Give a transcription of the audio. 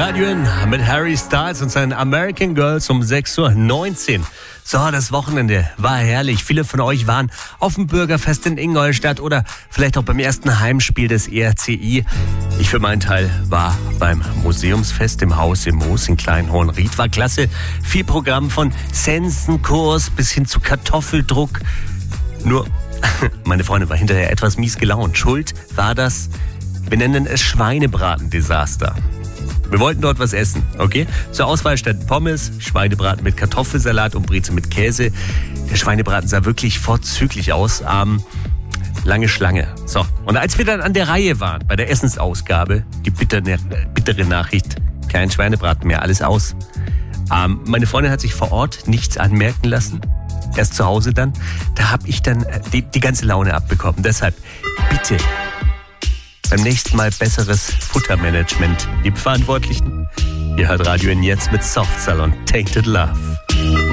Radio N mit Harry Styles und seinen American Girls um 6:19 Uhr. So, das Wochenende war herrlich. Viele von euch waren auf dem Bürgerfest in Ingolstadt oder vielleicht auch beim ersten Heimspiel des ERCI. Ich für meinen Teil war beim Museumsfest im Haus im Moos in Kleinhohenried. War klasse. Viel Programm von Sensenkurs bis hin zu Kartoffeldruck. Nur, meine Freundin war hinterher etwas mies gelaunt. Schuld war das, wir nennen es Schweinebraten-Desaster. Wir wollten dort was essen, okay? Zur Auswahl standen Pommes, Schweinebraten mit Kartoffelsalat und Brezel mit Käse. Der Schweinebraten sah wirklich vorzüglich aus. Lange Schlange. So, und als wir dann an der Reihe waren, bei der Essensausgabe, die bittere Nachricht, kein Schweinebraten mehr, alles aus. Meine Freundin hat sich vor Ort nichts anmerken lassen. Erst zu Hause dann. Da habe ich dann die ganze Laune abbekommen. Deshalb, bitte, beim nächsten Mal besseres Futtermanagement. Die Verantwortlichen, ihr hört Radio N jetzt mit Soft Cell und Tainted Love.